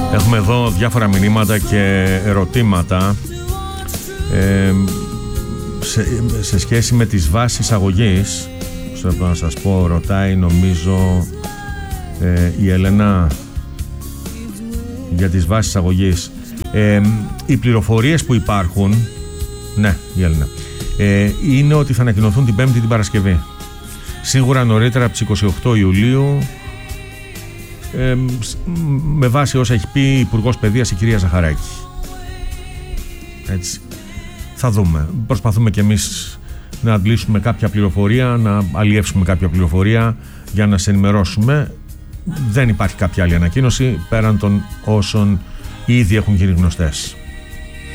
Έχουμε εδώ διάφορα μηνύματα και ερωτήματα σε σχέση με τις βάσεις αγωγής. Να σας πω, ρωτάει νομίζω η Έλενα για τις βάσεις αγωγής. Οι πληροφορίες που υπάρχουν, ναι, η Έλενα, είναι ότι θα ανακοινωθούν την Πέμπτη την Παρασκευή. Σίγουρα νωρίτερα από τις 28 Ιουλίου, με βάση όσα έχει πει η Υπουργός Παιδείας η κυρία Ζαχαράκη. Έτσι. Θα δούμε. Προσπαθούμε κι εμείς να αντλήσουμε κάποια πληροφορία, να αλλιεύσουμε κάποια πληροφορία για να σε ενημερώσουμε. Δεν υπάρχει κάποια άλλη ανακοίνωση πέραν των όσων ήδη έχουν γίνει γνωστές.